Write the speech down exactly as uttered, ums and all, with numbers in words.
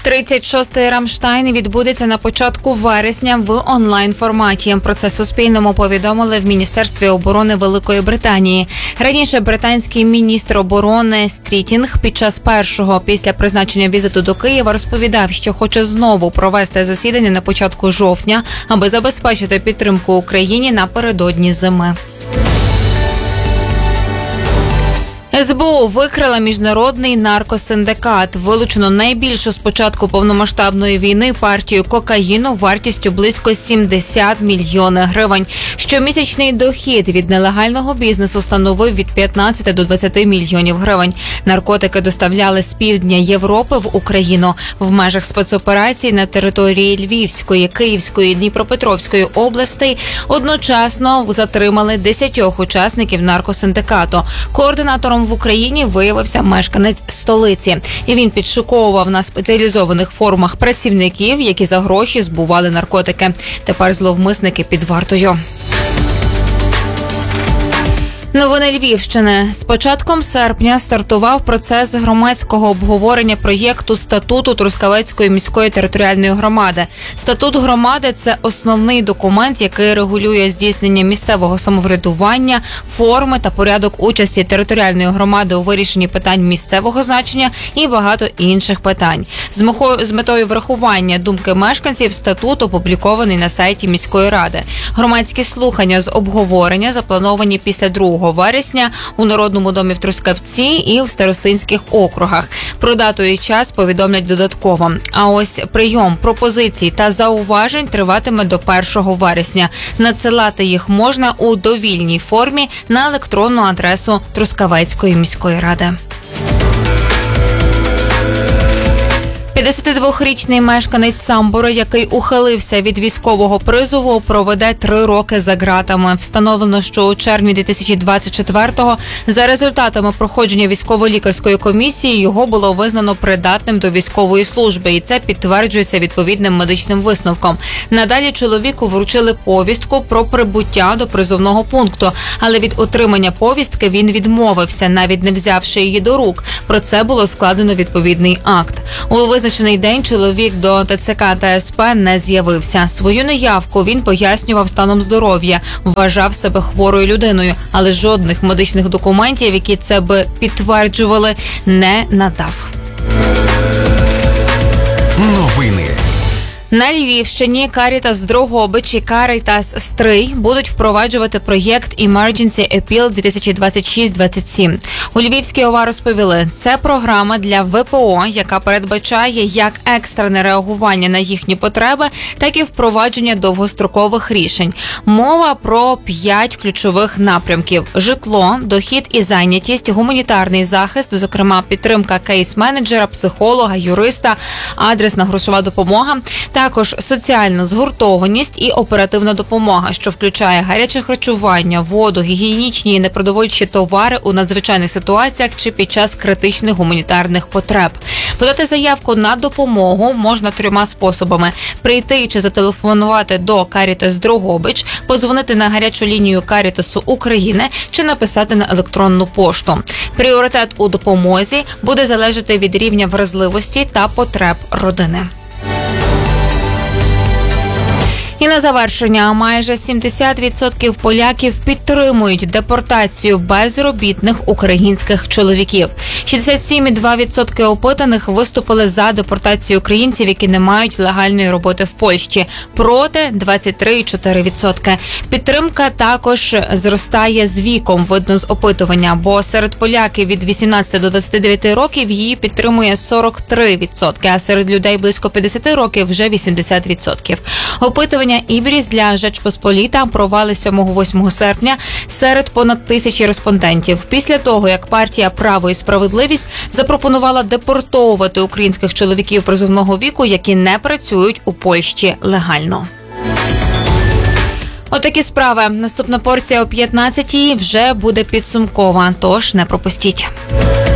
тридцять шостий Рамштайн відбудеться на початку вересня в онлайн-форматі. Про це Суспільному повідомили в Міністерстві оборони Великої Британії. Раніше британський міністр оборони Стрітінг під час першого після призначення візиту до Києва розповідав, що хоче знову провести засідання на початку жовтня, аби забезпечити підтримку Україні напередодні зими. ес бе у викрила міжнародний наркосиндикат. Вилучено найбільшу з початку повномасштабної війни партію кокаїну вартістю близько сімдесят мільйонів гривень. Щомісячний дохід від нелегального бізнесу становив від п'ятнадцяти до двадцяти мільйонів гривень. Наркотики доставляли з півдня Європи в Україну. В межах спецоперацій на території Львівської, Київської, Дніпропетровської областей одночасно затримали десятьох учасників наркосиндикату. Координатором в Україні виявився мешканець столиці. І він підшуковував на спеціалізованих форумах працівників, які за гроші збували наркотики. Тепер зловмисники під вартою. Новини Львівщини. З початком серпня стартував процес громадського обговорення проєкту статуту Трускавецької міської територіальної громади. Статут громади – це основний документ, який регулює здійснення місцевого самоврядування, форми та порядок участі територіальної громади у вирішенні питань місцевого значення і багато інших питань. З метою врахування думки мешканців статут опублікований на сайті міської ради. Громадські слухання з обговорення заплановані після другого вересня у Народному домі в Трускавці і в старостинських округах. Про дату і час повідомлять додатково. А ось прийом пропозицій та зауважень триватиме до першого вересня. Надсилати їх можна у довільній формі на електронну адресу Трускавецької міської ради. п'ятдесятидвохрічний мешканець Самбора, який ухилився від військового призову, проведе три роки за ґратами. Встановлено, що у червні дві тисячі двадцять четвертого за результатами проходження військово-лікарської комісії його було визнано придатним до військової служби, і це підтверджується відповідним медичним висновком. Надалі чоловіку вручили повістку про прибуття до призовного пункту, але від отримання повістки він відмовився, навіть не взявши її до рук. Про це було складено відповідний акт. У визначений день чоловік до те це ка та ес пе не з'явився. Свою неявку він пояснював станом здоров'я, вважав себе хворою людиною, але жодних медичних документів, які це би підтверджували, не надав. Новини. На Львівщині Карітас Дрогобич і Карітас Стрий будуть впроваджувати проєкт Emergency Appeal дві тисячі двадцять шість двадцять сім. У Львівській ОВА розповіли, це програма для ве пе о, яка передбачає як екстрене реагування на їхні потреби, так і впровадження довгострокових рішень. Мова про п'ять ключових напрямків – житло, дохід і зайнятість, гуманітарний захист, зокрема підтримка кейс-менеджера, психолога, юриста, адресна грошова допомога, також соціальна згуртованість і оперативна допомога, що включає гаряче харчування, воду, гігієнічні і непродовольчі товари у надзвичайних ситуаціях чи під час критичних гуманітарних потреб. Подати заявку на допомогу можна трьома способами – прийти чи зателефонувати до Карітас Дрогобич, подзвонити на гарячу лінію Карітасу України чи написати на електронну пошту. Пріоритет у допомозі буде залежати від рівня вразливості та потреб родини. І на завершення, майже сімдесят відсотків поляків підтримують депортацію безробітних українських чоловіків. шістдесят сім цілих два десятих відсотка опитаних виступили за депортацію українців, які не мають легальної роботи в Польщі. Проти двадцять три цілих чотири десятих відсотка. Підтримка також зростає з віком, видно з опитування, бо серед поляків від вісімнадцяти до двадцяти дев'яти років її підтримує сорок три відсотки, а серед людей близько п'ятдесят років вже вісімдесят відсотків. Опитування «Ібріс» для Жечпосполіта провели сьомого-восьмого серпня серед понад тисячі респондентів. Після того, як партія «Право і справедливість» запропонувала депортовувати українських чоловіків призовного віку, які не працюють у Польщі легально. Отакі справи. Наступна порція о п'ятнадцятій вже буде підсумкова, тож не пропустіть.